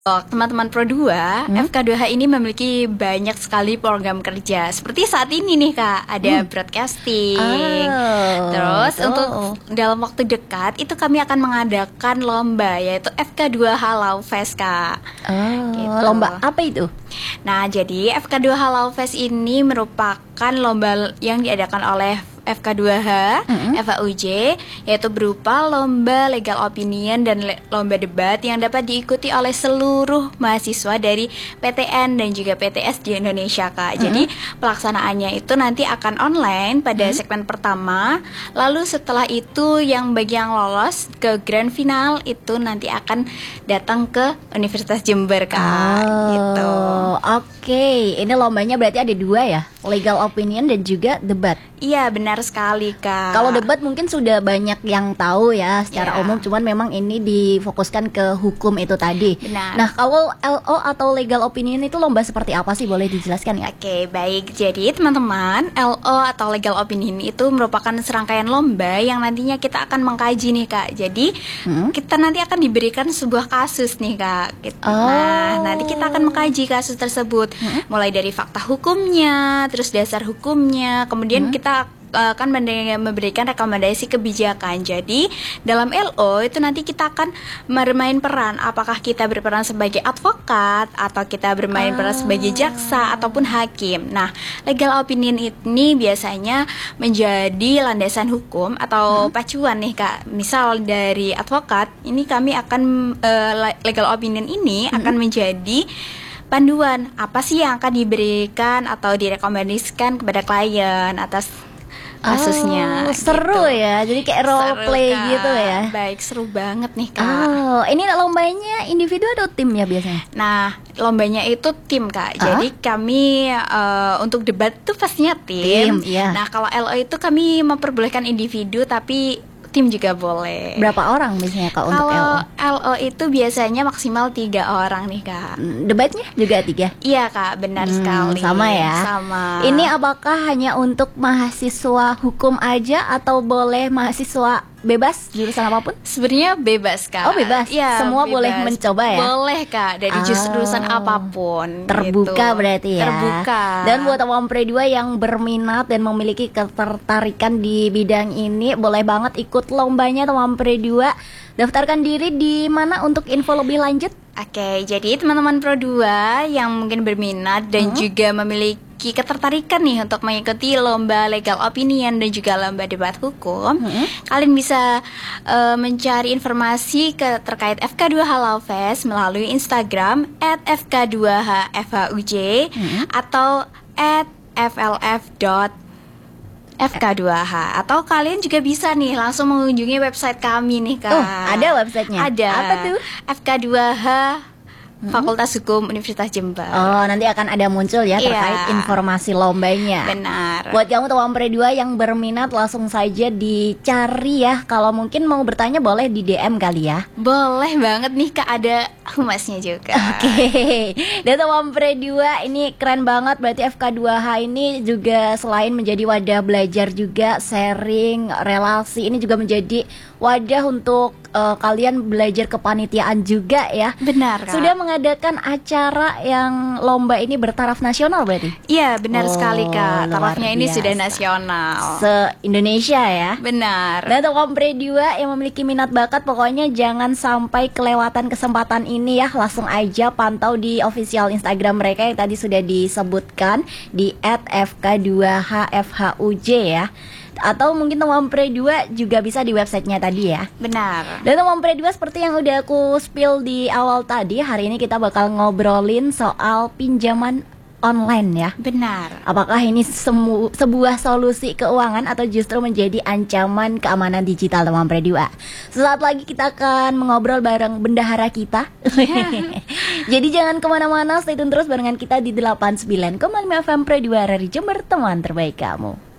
Teman-teman Pro 2, FK2H ini memiliki banyak sekali program kerja. Seperti saat ini nih Kak, ada broadcasting. Terus betul. untuk dalam waktu dekat itu kami akan mengadakan lomba, yaitu FK2H Law Fest Kak. Gitu. Lomba apa itu? Nah, jadi FK2H Law Fest ini merupakan lomba yang diadakan oleh FK2H, FHUJ, yaitu berupa lomba legal opinion dan lomba debat yang dapat diikuti oleh seluruh mahasiswa dari PTN dan juga PTS di Indonesia, Kak. Jadi pelaksanaannya itu nanti akan online pada segmen pertama, lalu setelah itu yang bagi yang lolos ke grand final itu nanti akan datang ke Universitas Jember, Kak. Gitu. Oke, ini lombanya berarti ada dua ya, legal opinion dan juga debat. Iya, benar sekali, Kak. Kalau debat mungkin sudah banyak yang tahu ya secara umum, cuman memang ini difokuskan ke hukum itu tadi. Benar. Nah, kalau LO atau legal opinion itu lomba seperti apa sih? Boleh dijelaskan ya? Oke, baik. Jadi teman-teman, LO atau legal opinion itu merupakan serangkaian lomba yang nantinya kita akan mengkaji nih, Kak. Jadi kita nanti akan diberikan sebuah kasus nih, Kak. Gitu. Nah, nanti kita akan mengkaji kasus tersebut, mulai dari fakta hukumnya, terus dasar hukumnya, kemudian kita akan memberikan rekomendasi kebijakan. Jadi dalam LO itu nanti kita akan bermain peran, apakah kita berperan sebagai advokat atau kita bermain peran sebagai jaksa ataupun hakim. Nah, legal opinion ini biasanya menjadi landasan hukum atau pacuan nih Kak. Misal dari advokat, ini kami akan legal opinion ini akan menjadi panduan apa sih yang akan diberikan atau direkomendasikan kepada klien atas kasusnya. Seru gitu. ya, jadi kayak role Seru, play Kak. gitu ya. Baik, seru banget nih Kak. Ini lombanya individu atau tim ya biasanya? Nah, lombanya itu tim Kak. Jadi kami untuk debat tuh pastinya tim. Iya. Nah, kalau LO itu kami memperbolehkan individu tapi tim juga boleh. Berapa orang biasanya Kak untuk LO? Kalau LO itu biasanya maksimal 3 orang nih Kak. Debatnya juga 3? Iya Kak, benar sekali. Sama ya. Sama. Ini apakah hanya untuk mahasiswa hukum aja atau boleh mahasiswa bebas jurusan apapun? Sebenarnya bebas Kak. Oh, bebas? Ya, Semua bebas. boleh mencoba ya? Boleh Kak, dari jurusan apapun. Terbuka gitu. berarti ya. Terbuka. Dan buat awam Pre 2 yang berminat dan memiliki ketertarikan di bidang ini, boleh banget ikut lombanya awam Pre 2. Daftarkan diri di mana untuk info lebih lanjut? Oke, jadi teman-teman Pro 2 yang mungkin berminat dan juga memiliki ketertarikan nih untuk mengikuti lomba legal opinion dan juga lomba debat hukum, kalian bisa mencari informasi terkait FK2H Law Fest melalui Instagram @fk2hfhuj atau @flf.fk2h, atau kalian juga bisa nih langsung mengunjungi website kami nih Kak. Oh, ada websitenya? Ada. Apa tuh? FK2H Fakultas Hukum Universitas Jember. Oh, nanti akan ada muncul ya terkait informasi lombanya. Benar. Buat kamu awam Pre 2 yang berminat langsung saja dicari ya. Kalau mungkin mau bertanya boleh di DM kali ya. Boleh banget nih Kak, ada humasnya juga. Oke. Dan awam Pre 2 ini keren banget. Berarti FK2H ini juga selain menjadi wadah belajar juga, sharing, relasi, ini juga menjadi wadah untuk kalian belajar kepanitiaan juga ya. Benar Kak. Sudah mengadakan acara yang lomba ini bertaraf nasional berarti? Iya, benar sekali Kak. Luar Tarafnya ini biasa. sudah nasional. Se-Indonesia ya. Benar. Dan awam Pre 2 yang memiliki minat bakat, pokoknya jangan sampai kelewatan kesempatan ini ya. Langsung aja pantau di official Instagram mereka yang tadi sudah disebutkan di @fk2hfhuj ya. Atau mungkin awam Pre 2 juga bisa di websitenya tadi ya. Benar. Dan awam Pre 2 seperti yang udah aku spill di awal tadi, hari ini kita bakal ngobrolin soal pinjaman online ya. Benar. Apakah ini sebuah solusi keuangan atau justru menjadi ancaman keamanan digital teman Pre 2? Sesaat lagi kita akan mengobrol bareng bendahara kita. Jadi jangan kemana-mana, stay tune terus barengan kita di 89,5 FM Pre 2 dari Jember, teman terbaik kamu.